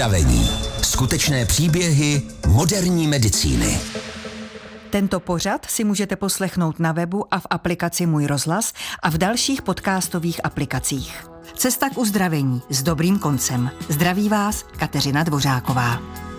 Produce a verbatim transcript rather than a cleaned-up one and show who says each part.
Speaker 1: uzdravení. Skutečné příběhy moderní medicíny.
Speaker 2: Tento pořad si můžete poslechnout na webu a v aplikaci Můj rozhlas a v dalších podcastových aplikacích. Cesta k uzdravení s dobrým koncem. Zdraví vás Kateřina Dvořáková.